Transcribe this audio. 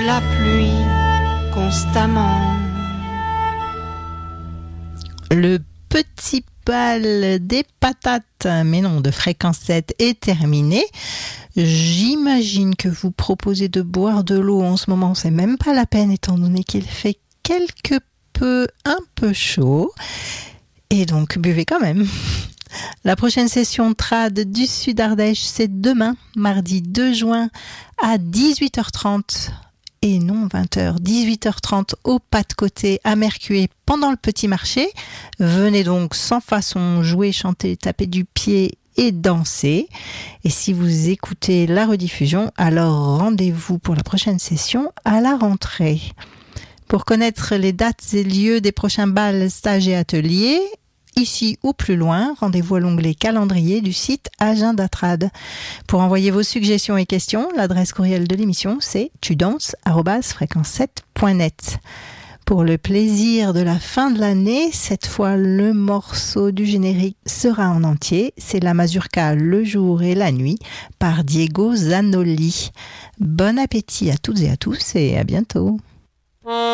la pluie constamment. Le petit bal des patates, mais non, de fréquence 7 est terminé. J'imagine que vous proposez de boire de l'eau en ce moment, c'est même pas la peine étant donné qu'il fait un peu chaud. Et donc buvez quand même. La prochaine session trad du Sud Ardèche, c'est demain, mardi 2 juin à 18h30. Et non 20h, 18h30 au pas de côté à Mercué pendant le petit marché. Venez donc sans façon jouer, chanter, taper du pied et danser. Et si vous écoutez la rediffusion, alors rendez-vous pour la prochaine session à la rentrée. Pour connaître les dates et lieux des prochains bals, stages et ateliers, ici ou plus loin, rendez-vous à l'onglet calendrier du site Agenda Trad. Pour envoyer vos suggestions et questions, l'adresse courriel de l'émission, c'est tudances@fréquence7.net. Pour le plaisir de la fin de l'année, cette fois le morceau du générique sera en entier. C'est la mazurka Le jour et la nuit par Diego Zanoli. Bon appétit à toutes et à tous et à bientôt.